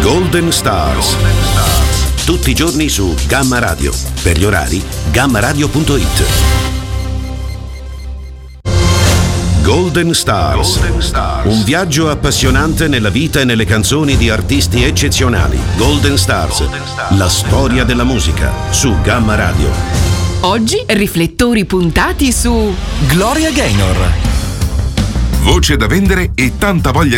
Golden Stars. Tutti i giorni su Gamma Radio. Per gli orari, gammaradio.it. Golden Stars. Un viaggio appassionante nella vita e nelle canzoni di artisti eccezionali. Golden Stars. La storia della musica su Gamma Radio. Oggi riflettori puntati su Gloria Gaynor. Voce da vendere e tanta voglia